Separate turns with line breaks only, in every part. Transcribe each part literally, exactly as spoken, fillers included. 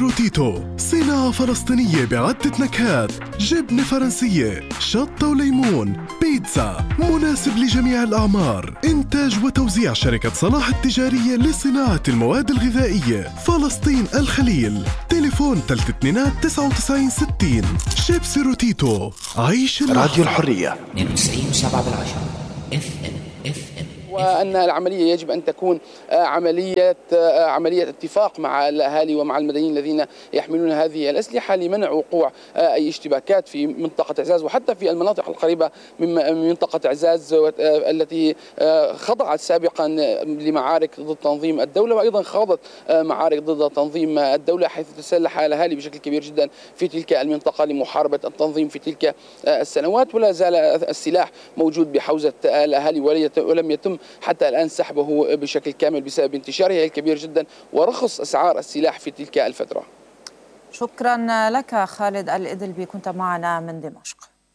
روتيتو، صناعة فلسطينية بعدة نكهات، جبنة فرنسية، شطة وليمون، بيتزا، مناسب لجميع الأعمار. إنتاج وتوزيع شركة صلاح التجارية لصناعة المواد الغذائية، فلسطين الخليل. تليفون ثلاثة اثنين تسعة وتسعين ستين. شيبسي روتيتو، عيش اللحظة.
راديو الحرية
اثنين وتسعين وسبعة بالعشرة اف ام اف ام.
وأن العملية يجب أن تكون عملية عملية اتفاق مع الأهالي ومع المدنيين الذين يحملون هذه الأسلحة لمنع وقوع أي اشتباكات في منطقة اعزاز وحتى في المناطق القريبة من منطقة اعزاز التي خضعت سابقا لمعارك ضد تنظيم الدولة، وأيضا خاضت معارك ضد تنظيم الدولة، حيث تسلح الأهالي بشكل كبير جدا في تلك المنطقة لمحاربة التنظيم في تلك السنوات. ولا زال السلاح موجود بحوزة الأهالي ولم يتم حتى الآن سحبه بشكل كامل بسبب انتشاره الكبير جدا ورخص أسعار السلاح في تلك الفترة.
شكرا لك خالد الإدلبي، كنت معنا من دمشق.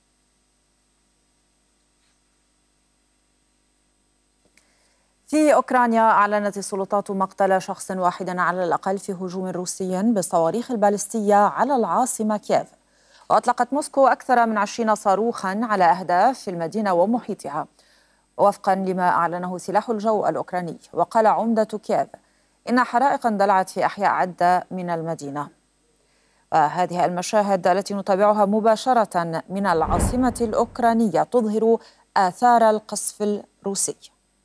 في أوكرانيا أعلنت السلطات مقتل شخص واحد على الأقل في هجوم روسي بالصواريخ البالستية على العاصمة كييف، وأطلقت موسكو أكثر من عشرين صاروخا على أهداف في المدينة ومحيطها وفقا لما أعلنه سلاح الجو الأوكراني. وقال عمدة كييف إن حرائق اندلعت في أحياء عدة من المدينة. وهذه المشاهد التي نتابعها مباشرة من العاصمة الأوكرانية تظهر آثار القصف الروسي.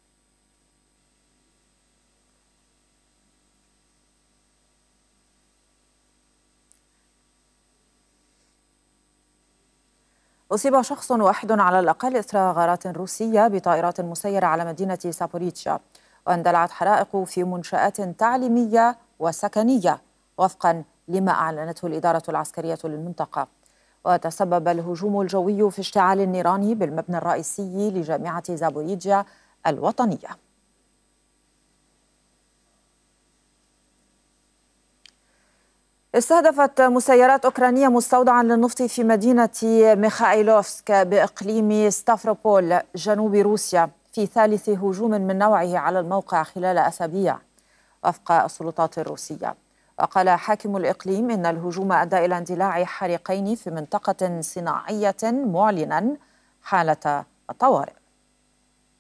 أصيب شخص واحد على الأقل إثر غارات روسية بطائرات مسيرة على مدينة زابوريجيا، واندلعت حرائق في منشآت تعليمية وسكنية وفقا لما أعلنته الإدارة العسكرية للمنطقة. وتسبب الهجوم الجوي في اشتعال النيران بالمبنى الرئيسي لجامعة زابوريجيا الوطنية. استهدفت مسيرات أوكرانية مستودعا للنفط في مدينة ميخائيلوفسك بإقليم ستافروبول جنوب روسيا في ثالث هجوم من نوعه على الموقع خلال أسابيع وفق السلطات الروسية. وقال حاكم الإقليم إن الهجوم أدى إلى اندلاع حريقين في منطقة صناعية معلنا حالة الطوارئ.